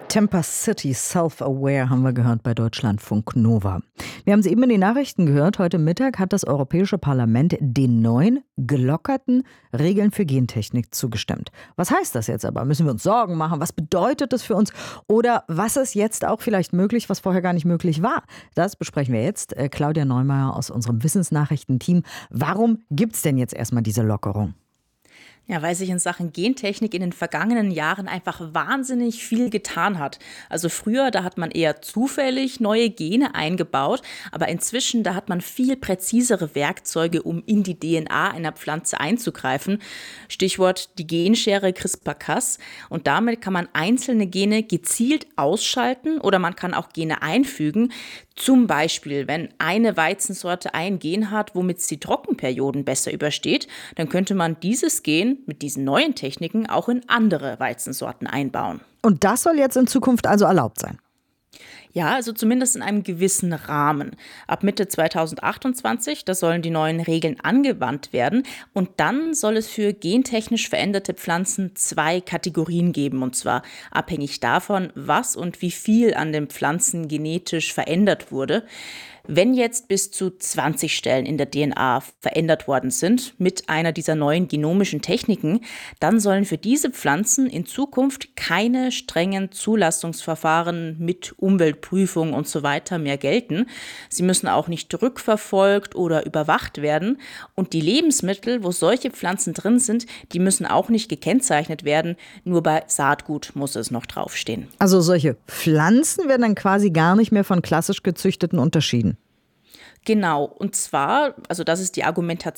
Temper City Self-Aware haben wir gehört bei Deutschlandfunk Nova. Wir haben es eben in den Nachrichten gehört. Heute Mittag hat das Europäische Parlament den neuen, gelockerten Regeln für Gentechnik zugestimmt. Was heißt das jetzt aber? Müssen wir uns Sorgen machen? Was bedeutet das für uns? Oder was ist jetzt auch vielleicht möglich, was vorher gar nicht möglich war? Das besprechen wir jetzt. Claudia Neumeier aus unserem Wissensnachrichtenteam. Warum gibt es denn jetzt erstmal diese Lockerung? Ja, weil sich in Sachen Gentechnik in den vergangenen Jahren einfach wahnsinnig viel getan hat. Also früher, da hat man eher zufällig neue Gene eingebaut, aber inzwischen, da hat man viel präzisere Werkzeuge, um in die DNA einer Pflanze einzugreifen. Stichwort die Genschere CRISPR-Cas. Und damit kann man einzelne Gene gezielt ausschalten oder man kann auch Gene einfügen. Zum Beispiel, wenn eine Weizensorte ein Gen hat, womit sie Trockenperioden besser übersteht, dann könnte man dieses Gen mit diesen neuen Techniken auch in andere Weizensorten einbauen. Und das soll jetzt in Zukunft also erlaubt sein? Ja, also zumindest in einem gewissen Rahmen. Ab Mitte 2028, da sollen die neuen Regeln angewandt werden. Und dann soll es für gentechnisch veränderte Pflanzen 2 Kategorien geben. Und zwar abhängig davon, was und wie viel an den Pflanzen genetisch verändert wurde. Wenn jetzt bis zu 20 Stellen in der DNA verändert worden sind mit einer dieser neuen genomischen Techniken, dann sollen für diese Pflanzen in Zukunft keine strengen Zulassungsverfahren mit Umweltprüfung und so weiter mehr gelten. Sie müssen auch nicht rückverfolgt oder überwacht werden. Und die Lebensmittel, wo solche Pflanzen drin sind, die müssen auch nicht gekennzeichnet werden. Nur bei Saatgut muss es noch draufstehen. Also solche Pflanzen werden dann quasi gar nicht mehr von klassisch gezüchteten unterschieden? Genau, und zwar, also das ist die Argumentation,